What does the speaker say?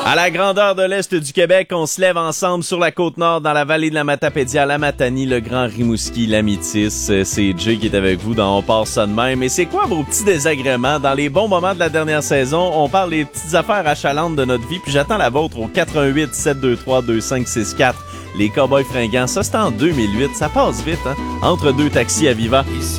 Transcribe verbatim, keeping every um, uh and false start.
À la grandeur de l'Est du Québec, on se lève ensemble sur la Côte-Nord, dans la vallée de la Matapédia, la Matanie, le Grand Rimouski, la Métis. C'est Jay qui est avec vous dans On part ça de même. Et c'est quoi vos petits désagréments? Dans les bons moments de la dernière saison, on parle des petites affaires achalantes de notre vie, puis j'attends la vôtre au quatre un huit, sept deux trois, deux cinq six quatre. Les Cowboys fringants, ça c'était en deux mille huit, ça passe vite, hein? Entre deux taxis à Viva.